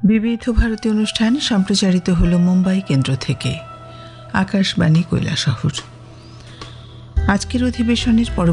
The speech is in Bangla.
বিবিধ ভারতী অনুষ্ঠান সম্প্রচারিত হল মুম্বাই কেন্দ্র থেকে। আকাশবাণী কৈলাসহর। আজকের অধিবেশনের